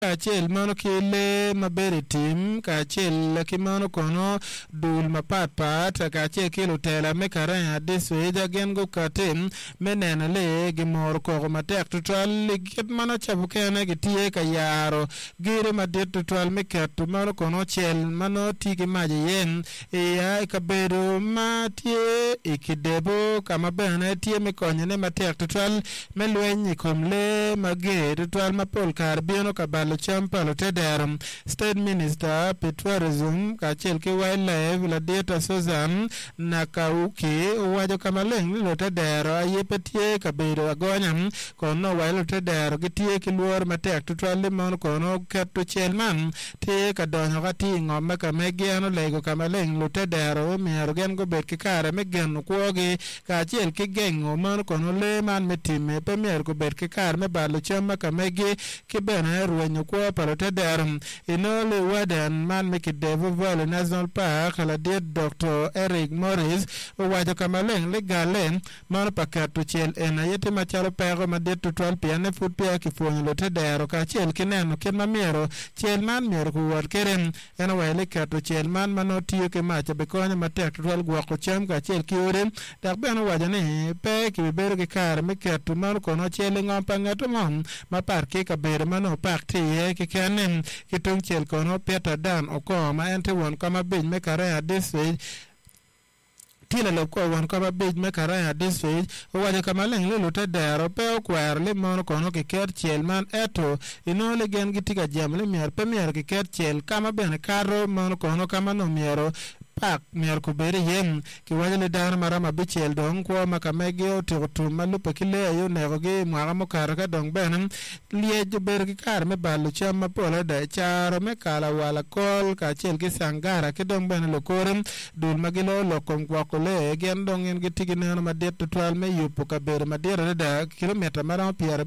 Kaachiel mano kile mabere tim kaachiel kimano kono dul mapat kaachiel kilo tela me Karaya disweja gengo katim menena le gimor kogo matek total git mano chabukene gitie kayaro gire madit total me ketu mano kono chel mano tigi maji yen ya ikabedo matie ikidebo kama bene tie me konyene matek total me lwenyi komle mage total mapol karbiono kabalo champalo tederam State Minister Petwarism kaachiel ki wildlife la dieta Susan Nakauki wajo kamaleng lo tedero ayepetie kabedo agonya kono wailo tedero gitie kiluor matek tutwale mon kono keto chelman tie kadonyo gati ngome kamegiano lego kamaleng lo tedero miero gen go bet kikare megen kwogi kaachiel ki gengo mon kono le man metime pe mier go bet kikare me balo chama kamegi kibene ruenyo kwo palo tedero inole wadan man mekidevo Valley National Park la diet Dr. Eric Morris wajo kamaleng legalen man paketo chel ena yete machalo pero madet tutwal piane fut pia kifonyo lo tedero kaachiel kineno ken mamiero chel man miero kuwar keren ena wele kato chel man manotiyo ke macha bekonyo matek tutwal gwako cham kaachiel kiore dak beno wajo ni pe kibibero kikare miketo man kono chel ngompa ngato mon mapar kikabere mano pak tiye kikenem kitung chel kono Peter Dan Okoma ente won kama bin me Karaya district tila lo ko wan kama bej me Karaya district wajo kamaleng lo tedero pe okwer le mon kono ke ker chel man eto inole gen gitiga jamle mier pe mier ke ker chel kama bene karo mon kono kama no miero pak mier ko bere yen ki wajale dar marama bichel dong ko makamege o to malupe kile yo nego ge mwara mo karaka dong benam liejo ber ki kar me balu chama pola da charo me kala wala kol ka chel ki sangara ki dong ben lo korem dul magilo lo kom kwa kole gen dong en gitigi neno madet to twal me yupo ka ber madera da kilometer maram pier